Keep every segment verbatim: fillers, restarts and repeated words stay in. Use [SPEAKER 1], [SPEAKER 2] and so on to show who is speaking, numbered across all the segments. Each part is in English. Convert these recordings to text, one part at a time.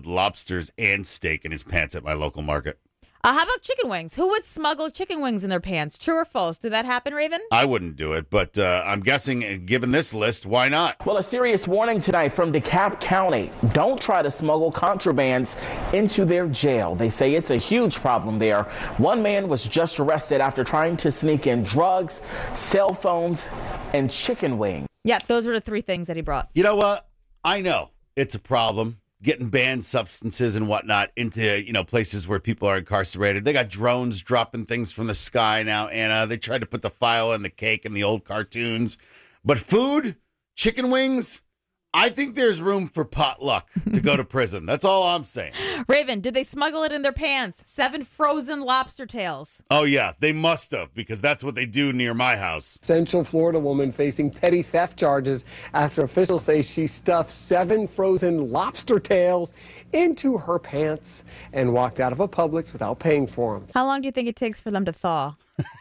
[SPEAKER 1] lobsters and steak in his pants at my local market.
[SPEAKER 2] Uh, how about chicken wings? Who would smuggle chicken wings in their pants? True or false? Did that happen, Raven?
[SPEAKER 1] I wouldn't do it, but uh, I'm guessing, uh, given this list, why not?
[SPEAKER 3] Well, a serious warning tonight from DeKalb County. Don't try to smuggle contrabands into their jail. They say it's a huge problem there. One man was just arrested after trying to sneak in drugs, cell phones, and chicken wings.
[SPEAKER 2] Yeah, those were the three things that he brought.
[SPEAKER 1] You know what? I know it's a problem. Getting banned substances and whatnot into, you know, places where people are incarcerated. They got drones dropping things from the sky now, Anna. They tried to put the file in the cake in the old cartoons. But food, chicken wings, I think there's room for potluck to go to prison. That's all I'm saying.
[SPEAKER 2] Raven, did they smuggle it in their pants? Seven frozen lobster tails.
[SPEAKER 1] Oh, yeah, they must have, because that's what they do near my house.
[SPEAKER 4] Central Florida woman facing petty theft charges after officials say she stuffed seven frozen lobster tails into her pants and walked out of a Publix without paying for them.
[SPEAKER 2] How long do you think it takes for them to thaw?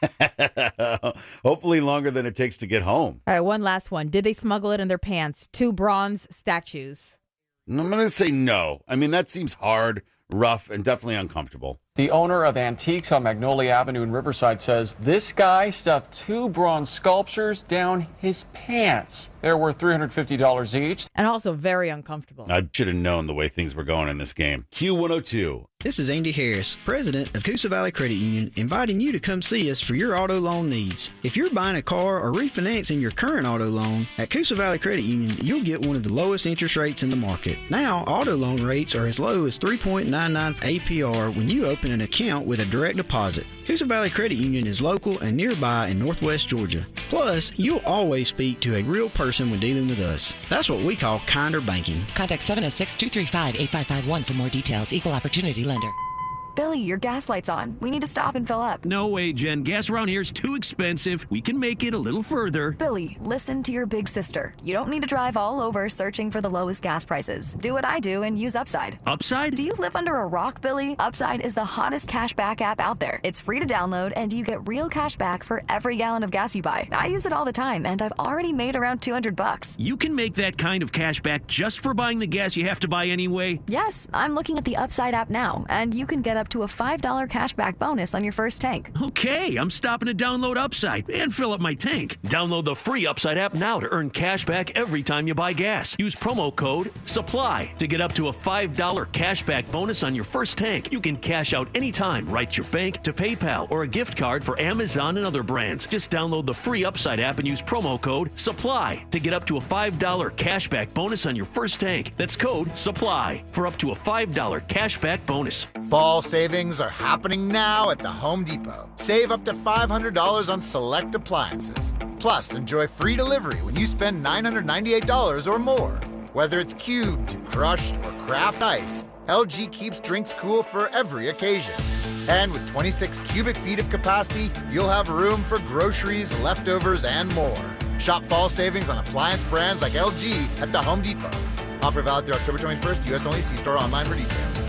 [SPEAKER 1] Hopefully longer than it takes to get home.
[SPEAKER 2] All right, one last one. Did they smuggle it in their pants? Two bronze statues.
[SPEAKER 1] I'm going to say no. I mean, that seems hard, rough, and definitely uncomfortable.
[SPEAKER 5] The owner of Antiques on Magnolia Avenue in Riverside says this guy stuffed two bronze sculptures down his pants. They're worth three hundred fifty dollars each.
[SPEAKER 2] And also very uncomfortable.
[SPEAKER 1] I should have known the way things were going in this game. Q one oh two.
[SPEAKER 6] This is Andy Harris, president of Coosa Valley Credit Union, inviting you to come see us for your auto loan needs. If you're buying a car or refinancing your current auto loan, at Coosa Valley Credit Union, you'll get one of the lowest interest rates in the market. Now, auto loan rates are as low as three point nine nine A P R when you open an account with a direct deposit. Coosa Valley Credit Union is local and nearby in Northwest Georgia. Plus, you'll always speak to a real person when dealing with us. That's what we call kinder banking.
[SPEAKER 7] Contact seven oh six, two three five, eight five five one for more details. Equal Opportunity Lender.
[SPEAKER 8] Billy, your gas light's on. We need to stop and fill up.
[SPEAKER 9] No way, Jen. Gas around here is too expensive. We can make it a little further.
[SPEAKER 8] Billy, listen to your big sister. You don't need to drive all over searching for the lowest gas prices. Do what I do and use Upside.
[SPEAKER 9] Upside?
[SPEAKER 8] Do you live under a rock, Billy? Upside is the hottest cashback app out there. It's free to download, and you get real cash back for every gallon of gas you buy. I use it all the time, and I've already made around two hundred bucks.
[SPEAKER 9] You can make that kind of cash back just for buying the gas you have to buy anyway?
[SPEAKER 8] Yes, I'm looking at the Upside app now, and you can get up to a five dollars cashback bonus on your first tank.
[SPEAKER 9] Okay, I'm stopping to download Upside and fill up my tank. Download the free Upside app now to earn cash back every time you buy gas. Use promo code SUPPLY to get up to a five dollars cashback bonus on your first tank. You can cash out anytime, right to your bank, to PayPal, or a gift card for Amazon and other brands. Just download the free Upside app and use promo code SUPPLY to get up to a five dollars cashback bonus on your first tank. That's code SUPPLY for up to a five dollars cashback bonus.
[SPEAKER 10] Fall savings are happening now at the Home Depot. Save up to five hundred dollars on select appliances. Plus, enjoy free delivery when you spend nine hundred ninety-eight dollars or more. Whether it's cubed, crushed, or craft ice, L G keeps drinks cool for every occasion. And with twenty-six cubic feet of capacity, you'll have room for groceries, leftovers, and more. Shop fall savings on appliance brands like L G at the Home Depot. Offer valid through October twenty-first, U S only. See store online for details.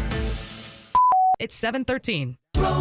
[SPEAKER 7] It's seven thirteen.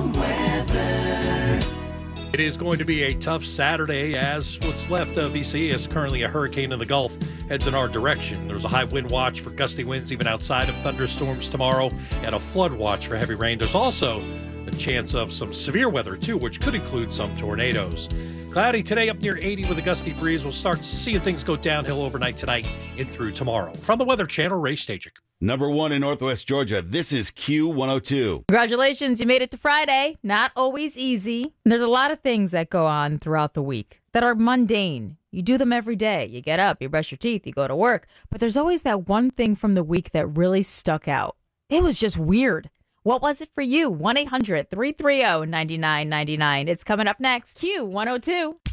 [SPEAKER 11] It is going to be a tough Saturday as what's left of E C is currently a hurricane in the Gulf heads in our direction. There's a high wind watch for gusty winds even outside of thunderstorms tomorrow and a flood watch for heavy rain. There's also a chance of some severe weather too, which could include some tornadoes. Cloudy today, up near eighty with a gusty breeze. We'll start seeing things go downhill overnight tonight and through tomorrow. From the Weather Channel, Ray Stajic.
[SPEAKER 1] Number one in Northwest Georgia, this is Q one oh two.
[SPEAKER 2] Congratulations, you made it to Friday. Not always easy. There's a lot of things that go on throughout the week that are mundane. You do them every day. You get up, you brush your teeth, you go to work. But there's always that one thing from the week that really stuck out. It was just weird. What was it for you? one eight hundred, three three zero, nine nine nine nine. It's coming up next. Q one oh two.